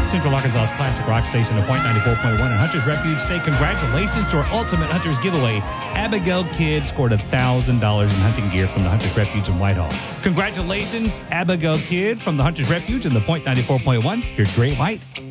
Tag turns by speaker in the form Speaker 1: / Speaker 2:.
Speaker 1: Central Arkansas's classic rock station, the Point 94.1 and Hunter's Refuge say congratulations to our Ultimate Hunters giveaway. Abigail Kidd scored $1,000 in hunting gear from the Hunter's Refuge in Whitehall. Congratulations, Abigail Kidd from the Hunter's Refuge and the Point 94.1. Here's Great White.